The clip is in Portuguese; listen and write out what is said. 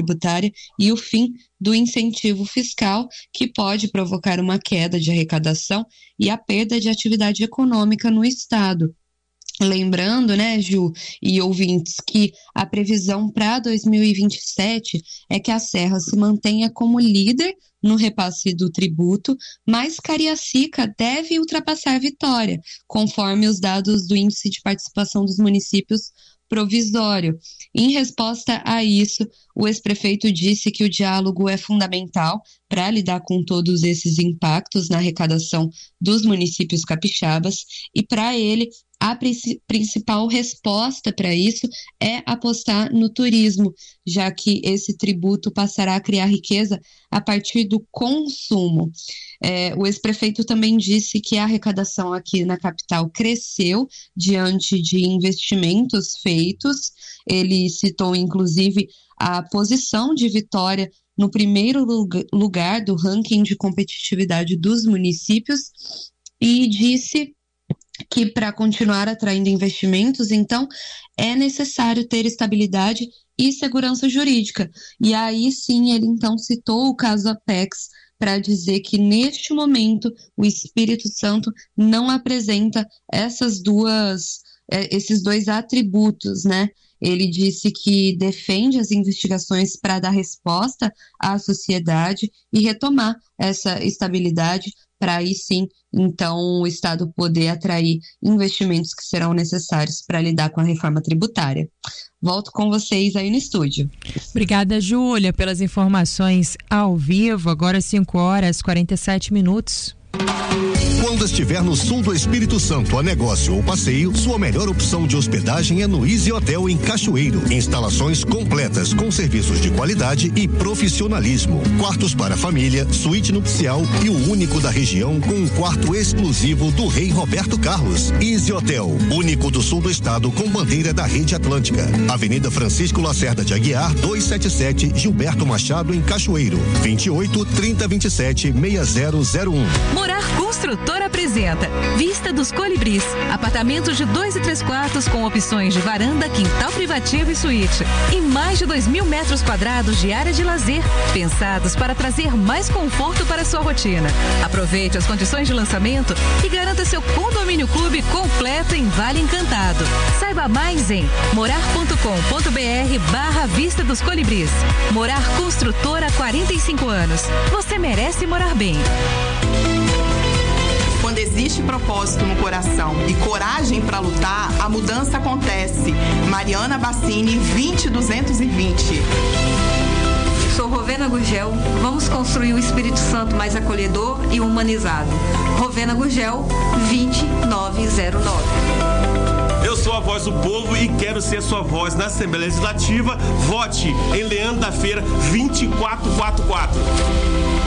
tributária e o fim do incentivo fiscal, que pode provocar uma queda de arrecadação e a perda de atividade econômica no Estado. Lembrando, né, Ju e ouvintes, que a previsão para 2027 é que a Serra se mantenha como líder no repasse do tributo, mas Cariacica deve ultrapassar Vitória, conforme os dados do Índice de Participação dos Municípios provisório. Em resposta a isso, o ex-prefeito disse que o diálogo é fundamental para lidar com todos esses impactos na arrecadação dos municípios capixabas e, para ele, a principal resposta para isso é apostar no turismo, já que esse tributo passará a criar riqueza a partir do consumo. O ex-prefeito também disse que a arrecadação aqui na capital cresceu diante de investimentos feitos. Ele citou, inclusive, a posição de Vitória no primeiro lugar do ranking de competitividade dos municípios e disse que para continuar atraindo investimentos, então, é necessário ter estabilidade e segurança jurídica. E aí sim, ele então citou o caso Apex para dizer que neste momento o Espírito Santo não apresenta esses dois atributos, né? Ele disse que defende as investigações para dar resposta à sociedade e retomar essa estabilidade para aí sim, então, o Estado poder atrair investimentos que serão necessários para lidar com a reforma tributária. Volto com vocês aí no estúdio. Obrigada, Júlia, pelas informações ao vivo. Agora 5h47. Quando estiver no sul do Espírito Santo a negócio ou passeio, sua melhor opção de hospedagem é no Easy Hotel em Cachoeiro. Instalações completas com serviços de qualidade e profissionalismo. Quartos para família, suíte nupcial e o único da região com um quarto exclusivo do Rei Roberto Carlos. Easy Hotel, único do sul do estado com bandeira da Rede Atlântica. Avenida Francisco Lacerda de Aguiar, 277, Gilberto Machado, em Cachoeiro. 28-3027-6001. Morar Construtor apresenta Vista dos Colibris. Apartamentos de 2 e 3 quartos com opções de varanda, quintal privativo e suíte. E mais de 2.000 metros quadrados de área de lazer, pensados para trazer mais conforto para sua rotina. Aproveite as condições de lançamento e garanta seu condomínio clube completo em Vale Encantado. Saiba mais em morar.com.br/Vista dos Colibris. Morar Construtor há 45 anos. Você merece morar bem. Quando existe propósito no coração e coragem para lutar, a mudança acontece. Mariana Bassini, 20220. Sou Rovena Gurgel. Vamos construir o Espírito Santo mais acolhedor e humanizado. Rovena Gurgel, 2909. Eu sou a voz do povo e quero ser sua voz na Assembleia Legislativa. Vote em Leandro da Feira 2444.